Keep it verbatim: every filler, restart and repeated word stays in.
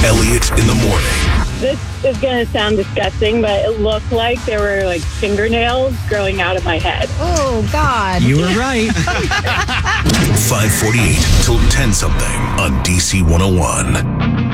Elliot in the morning. This is going to sound disgusting, but it looked like there were like fingernails growing out of my head. Oh, God. You were right. five forty-eight till ten something on D C one oh one.